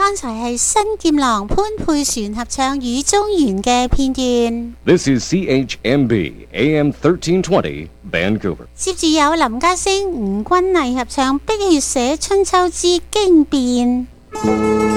剛才係新劍郎潘佩璇合唱《雨中緣》嘅片段。 This is CHMB AM 1320 Vancouver。 接住有林家聲、吳君麗合唱《碧血寫春秋之經變》。